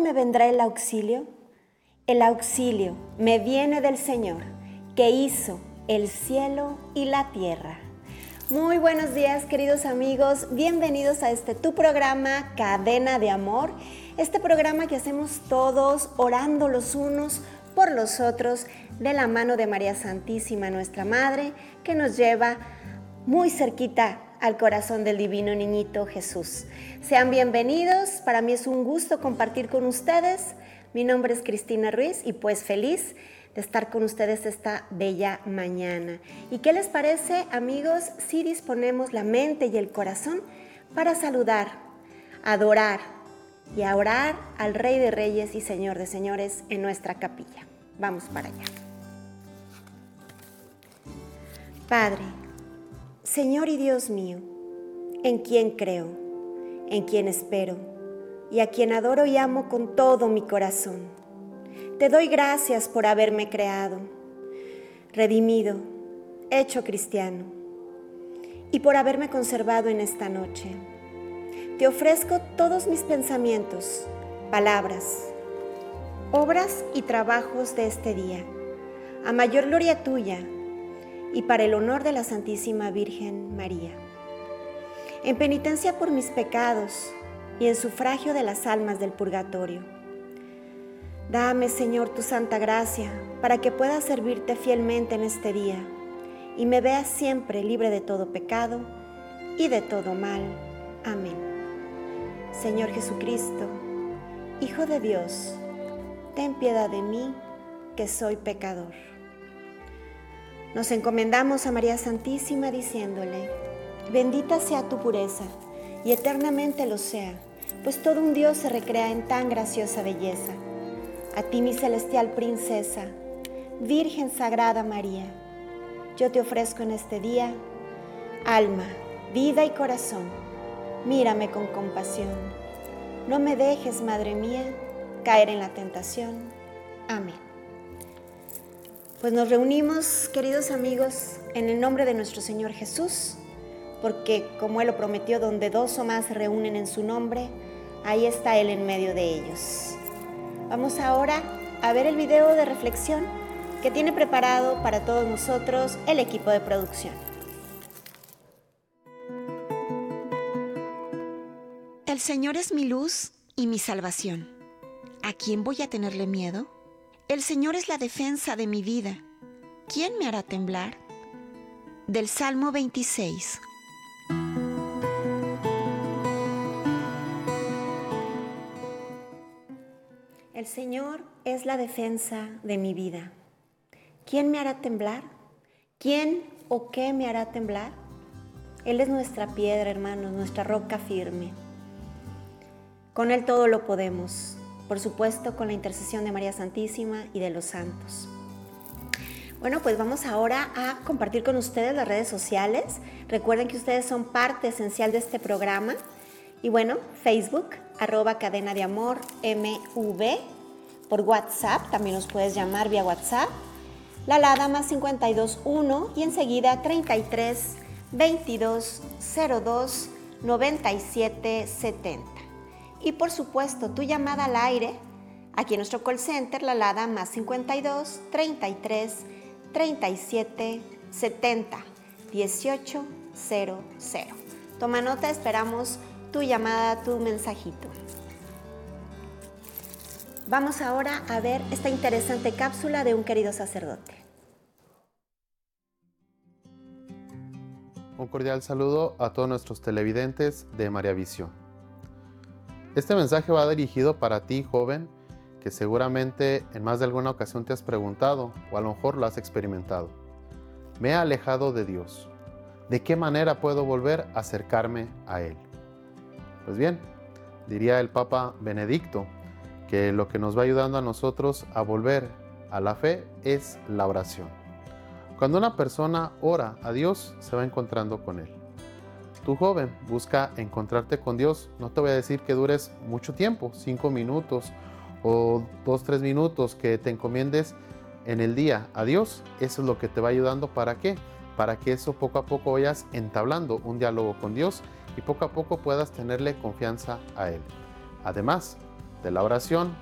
me vendrá el auxilio? El auxilio me viene del Señor, que hizo el cielo y la tierra. Muy buenos días, queridos amigos. Bienvenidos a tu programa Cadena de Amor. Este programa que hacemos todos orando los unos por los otros de la mano de María Santísima, nuestra Madre, que nos lleva muy cerquita al corazón del divino niñito Jesús. Sean bienvenidos. Para mí es un gusto compartir con ustedes. Mi nombre es Cristina Ruiz y pues feliz de estar con ustedes esta bella mañana. ¿Y qué les parece, amigos, si disponemos la mente y el corazón para saludar, adorar y a orar al Rey de Reyes y Señor de Señores en nuestra capilla? Vamos para allá. Padre, Señor y Dios mío, en quien creo, en quien espero y a quien adoro y amo con todo mi corazón. Te doy gracias por haberme creado, redimido, hecho cristiano y por haberme conservado en esta noche. Te ofrezco todos mis pensamientos, palabras, obras y trabajos de este día, a mayor gloria tuya y para el honor de la Santísima Virgen María. En penitencia por mis pecados y en sufragio de las almas del purgatorio. Dame, Señor, tu santa gracia para que pueda servirte fielmente en este día y me veas siempre libre de todo pecado y de todo mal. Amén. Señor Jesucristo, Hijo de Dios, ten piedad de mí, que soy pecador. Nos encomendamos a María Santísima diciéndole: bendita sea tu pureza y eternamente lo sea, pues todo un Dios se recrea en tan graciosa belleza. A ti, mi celestial princesa, Virgen Sagrada María, yo te ofrezco en este día alma, vida y corazón. Mírame con compasión. No me dejes, Madre mía, caer en la tentación. Amén. Pues nos reunimos, queridos amigos, en el nombre de nuestro Señor Jesús, porque como Él lo prometió, donde dos o más se reúnen en su nombre, ahí está Él en medio de ellos. Vamos ahora a ver el video de reflexión que tiene preparado para todos nosotros el equipo de producción. El Señor es mi luz y mi salvación. ¿A quién voy a tenerle miedo? El Señor es la defensa de mi vida. ¿Quién me hará temblar? Del Salmo 26. El Señor es la defensa de mi vida. ¿Quién me hará temblar? ¿Quién o qué me hará temblar? Él es nuestra piedra, hermanos, nuestra roca firme. Con Él todo lo podemos. Por supuesto, con la intercesión de María Santísima y de los santos. Bueno, pues vamos ahora a compartir con ustedes las redes sociales. Recuerden que ustedes son parte esencial de este programa. Y bueno, Facebook, @Cadena de Amor MV. Por WhatsApp, también nos puedes llamar vía WhatsApp. La alada +521 y enseguida 33 22 02 97 70. Y por supuesto, tu llamada al aire, aquí en nuestro call center, la alada +52 33 37 70 18 00. Toma nota, esperamos tu llamada, tu mensajito. Vamos ahora a ver esta interesante cápsula de un querido sacerdote. Un cordial saludo a todos nuestros televidentes de María Visión. Este mensaje va dirigido para ti, joven, que seguramente en más de alguna ocasión te has preguntado o a lo mejor lo has experimentado. Me he alejado de Dios. ¿De qué manera puedo volver a acercarme a Él? Pues bien, diría el Papa Benedicto que lo que nos va ayudando a nosotros a volver a la fe es la oración. Cuando una persona ora a Dios, se va encontrando con Él. Tú, joven, busca encontrarte con Dios. No te voy a decir que dures mucho tiempo, 5 minutos o 2-3 minutos, que te encomiendes en el día a Dios. Eso es lo que te va ayudando. ¿Para qué? Para que eso poco a poco vayas entablando un diálogo con Dios y poco a poco puedas tenerle confianza a Él. Además, de la oración